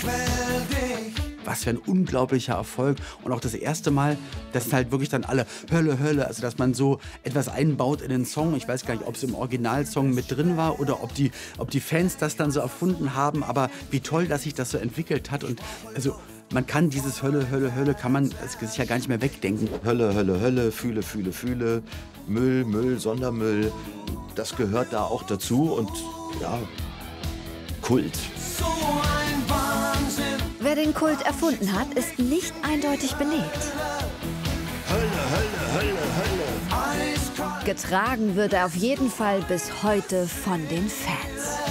Was für ein unglaublicher Erfolg. Und auch das erste Mal, dass halt wirklich dann alle Hölle, Hölle, also dass man so etwas einbaut in den Song. Ich weiß gar nicht, ob es im Originalsong mit drin war oder ob die Fans das dann so erfunden haben. Aber wie toll, dass sich das so entwickelt hat. Und also man kann dieses Hölle, Hölle, Hölle, kann man sich ja gar nicht mehr wegdenken. Hölle, Hölle, Hölle, fühle, fühle, fühle. Müll, Müll, Sondermüll. Das gehört da auch dazu und ja, Kult. So ein Wahnsinn. Wer den Kult erfunden hat, ist nicht eindeutig belegt. Hölle, Hölle, Hölle, Hölle. Eiskalt. Getragen wird er auf jeden Fall bis heute von den Fans.